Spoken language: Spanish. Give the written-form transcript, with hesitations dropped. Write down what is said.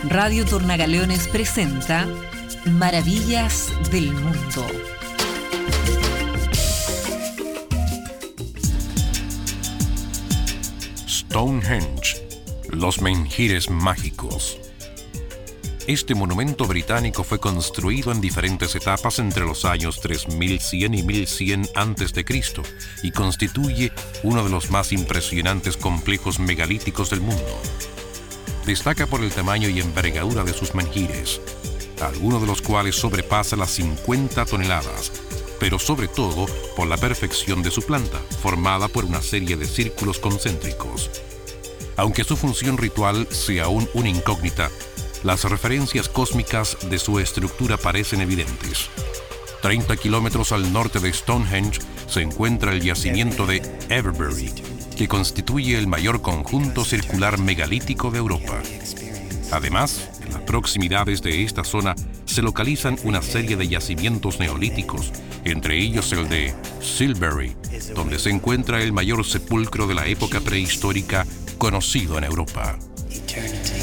Radio Tornagaleones presenta Maravillas del Mundo. Stonehenge, los menhires mágicos. Este monumento británico fue construido en diferentes etapas entre los años 3100 y 1100 a.C. y constituye uno de los más impresionantes complejos megalíticos del mundo. Destaca por el tamaño y envergadura de sus menhires, algunos de los cuales sobrepasan las 50 toneladas, pero sobre todo por la perfección de su planta, formada por una serie de círculos concéntricos. Aunque su función ritual sea aún una incógnita, las referencias cósmicas de su estructura parecen evidentes. 30 kilómetros al norte de Stonehenge se encuentra el yacimiento de Everbury, que constituye el mayor conjunto circular megalítico de Europa. Además, en las proximidades de esta zona se localizan una serie de yacimientos neolíticos, entre ellos el de Silbury, donde se encuentra el mayor sepulcro de la época prehistórica conocido en Europa.